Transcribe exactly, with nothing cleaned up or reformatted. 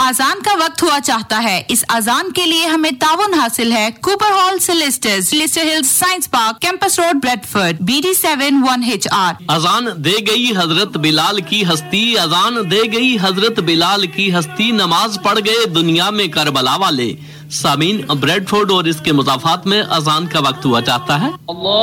अजान का वक्त हुआ चाहता है। इस अजान के लिए हमें ताउन हासिल है Cooper hall सिलिस्टर्स, Leicester hills science park, campus road, Bradford, B D seven one H R. अजान दे गई हजरत बिलाल की हस्ती, अजान दे गई हजरत बिलाल की हस्ती, नमाज पढ़ गए दुनिया में करबला वाले। सामीन, ब्रेडफोर्ड और इसके मुजाफात में अजान का वक्त हुआ चाहता है।